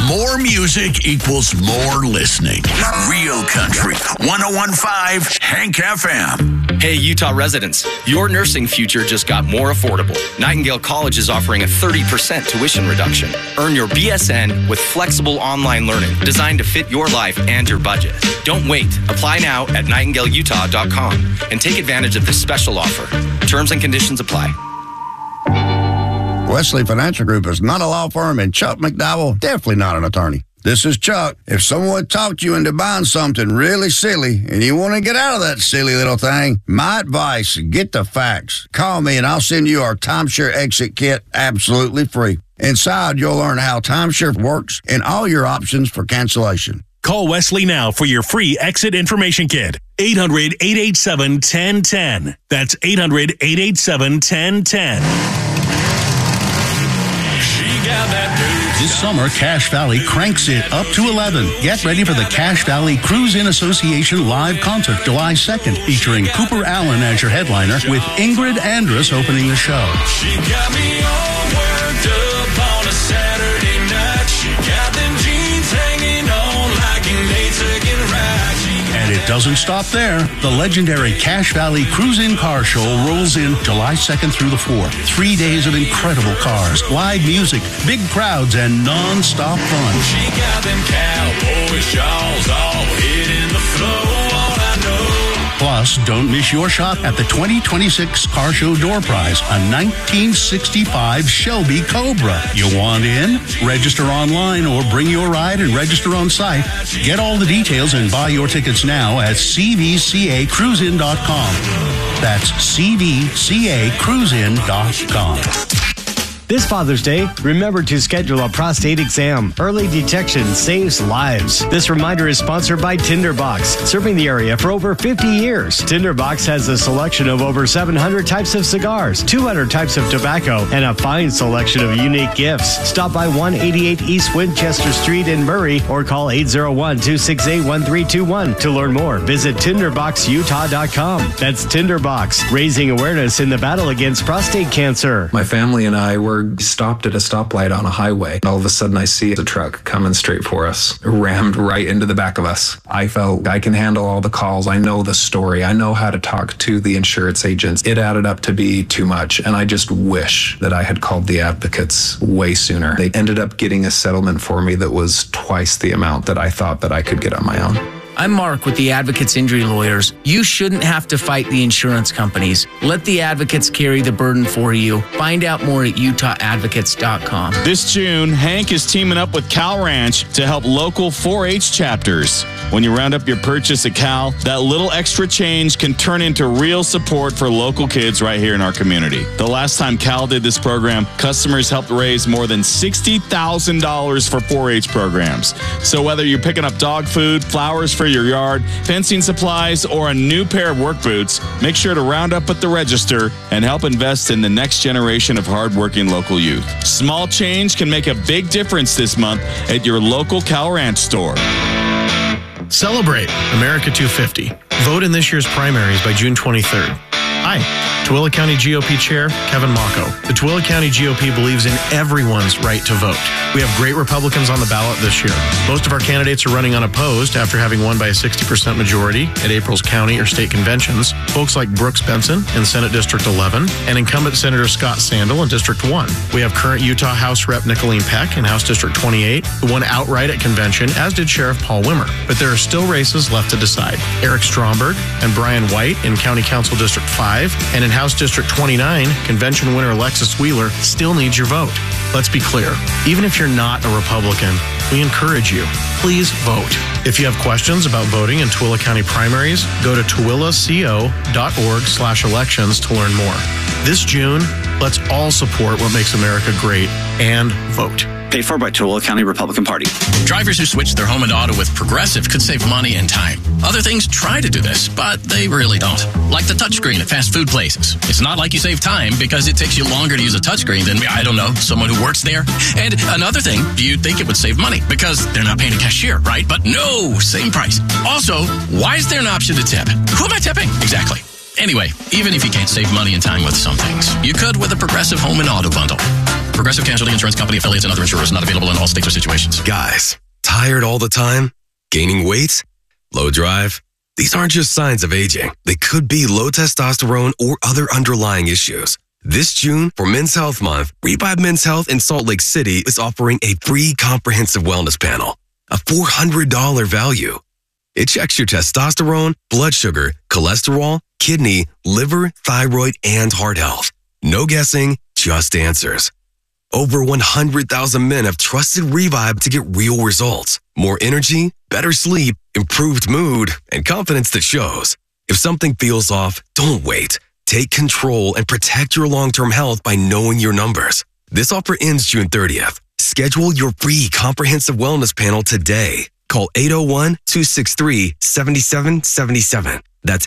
More music equals more listening. Real Country 101.5 Hank FM. Hey, Utah residents, your nursing future just got more affordable. Nightingale College is offering a 30% tuition reduction. Earn your BSN with flexible online learning designed to fit your life and your budget. Don't wait. Apply now at nightingaleutah.com and take advantage of this special offer. Terms and conditions apply. Wesley Financial Group is not a law firm, and Chuck McDowell, definitely not an attorney. This is Chuck. If someone talked you into buying something really silly and you want to get out of that silly little thing, my advice, get the facts. Call me and I'll send you our timeshare exit kit absolutely free. Inside, you'll learn how timeshare works and all your options for cancellation. Call Wesley now for your free exit information kit. 800-887-1010. That's 800-887-1010. This summer, Cache Valley cranks it up to 11. Get ready for the Cache Valley Cruise-In Association live concert July 2nd, featuring Cooper Allen as your headliner, with Ingrid Andress opening the show. She got me all worked up on a Saturday night. She got them jeans hanging on like an 8-second ride. And it doesn't stop there. The legendary Cache Valley Cruise-In Car Show rolls in July 2nd through the 4th. 3 days of incredible cars, live music, big crowds, and non-stop fun. She got them cowboy shawls all hitting the floor. All I know. Plus, don't miss your shot at the 2026 Car Show Door Prize, a 1965 Shelby Cobra. You want in? Register online or bring your ride and register on site. Get all the details and buy your tickets now at cvcacruisein.com. That's cvcacruisein.com. This Father's Day, remember to schedule a prostate exam. Early detection saves lives. This reminder is sponsored by Tinderbox, serving the area for over 50 years. Tinderbox has a selection of over 700 types of cigars, 200 types of tobacco, and a fine selection of unique gifts. Stop by 188 East Winchester Street in Murray or call 801-268-1321 to learn more. Visit tinderboxutah.com. That's Tinderbox, raising awareness in the battle against prostate cancer. My family and I were stopped at a stoplight on a highway. All of a sudden I see a truck coming straight for us, rammed right into the back of us. I felt I can handle all the calls. I know the story. I know how to talk to the insurance agents. It added up to be too much, and I just wish that I had called the advocates way sooner. They ended up getting a settlement for me that was twice the amount that I thought that I could get on my own. I'm Mark with the Advocates Injury Lawyers. You shouldn't have to fight the insurance companies. Let the advocates carry the burden for you. Find out more at utahadvocates.com. This June, Hank is teaming up with Cal Ranch to help local 4-H chapters. When you round up your purchase at Cal, that little extra change can turn into real support for local kids right here in our community. The last time Cal did this program, customers helped raise more than $60,000 for 4-H programs. So whether you're picking up dog food, flowers for your yard, fencing supplies, or a new pair of work boots, make sure to round up at the register and help invest in the next generation of hardworking local youth. Small change can make a big difference this month at your local Cal Ranch store. Celebrate America 250. Vote in this year's primaries by June 23rd. Hi, Tooele County GOP Chair Kevin Mocco. The Tooele County GOP believes in everyone's right to vote. We have great Republicans on the ballot this year. Most of our candidates are running unopposed after having won by a 60% majority at April's county or state conventions. Folks like Brooks Benson in Senate District 11 and incumbent Senator Scott Sandel in District 1. We have current Utah House Rep Nicolene Peck in House District 28, who won outright at convention, as did Sheriff Paul Wimmer. But there are still races left to decide. Eric Stromberg and Brian White in County Council District 5 and in House District 29, convention winner Alexis Wheeler still needs your vote. Let's be clear. Even if you're not a Republican, we encourage you. Please vote. If you have questions about voting in Tooele County primaries, go to tooeleco.org/elections to learn more. This June, let's all support what makes America great and vote. Paid for by Tooele County Republican Party. Drivers who switch their home and auto with Progressive could save money and time. Other things try to do this, but they really don't. Like the touchscreen at fast food places. It's not like you save time because it takes you longer to use a touchscreen than, I don't know, someone who works there. And another thing, you'd think it would save money because they're not paying a cashier, right? But no, same price. Also, why is there an option to tip? Who am I tipping? Exactly. Anyway, even if you can't save money and time with some things, you could with a Progressive home and auto bundle. Progressive Casualty Insurance Company, affiliates, and other insurers. Not available in all states or situations. Guys, tired all the time? Gaining weight? Low drive? These aren't just signs of aging. They could be low testosterone or other underlying issues. This June, for Men's Health Month, Revive Men's Health in Salt Lake City is offering a free comprehensive wellness panel, a $400 value. It checks your testosterone, blood sugar, cholesterol, kidney, liver, thyroid, and heart health. No guessing, just answers. Over 100,000 men have trusted Revive to get real results. More energy, better sleep, improved mood, and confidence that shows. If something feels off, don't wait. Take control and protect your long-term health by knowing your numbers. This offer ends June 30th. Schedule your free comprehensive wellness panel today. Call 801-263-7777. That's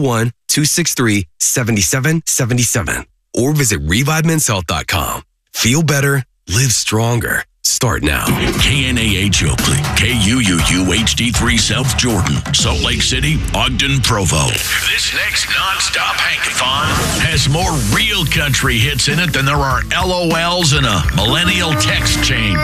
801-263-7777. Or visit ReviveMen'sHealth.com. Feel better, live stronger. Start now. KNAH Oakley, KUUU HD3 South Jordan, Salt Lake City, Ogden, Provo. This next non-stop Hankathon has more real country hits in it than there are LOLs in a millennial text chain.